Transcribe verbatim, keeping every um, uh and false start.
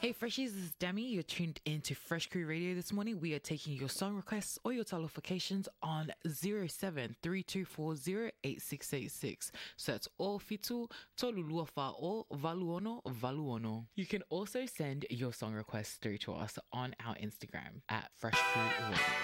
Hey Freshies, this is Demi. You're tuned into Fresh Crew Radio this morning. We are taking your song requests or your telefications on zero seven three two four zero eight six eight six. So that's all fitu, toluluafa or valuono valuono. You can also send your song requests through to us on our Instagram at Fresh Crew Radio.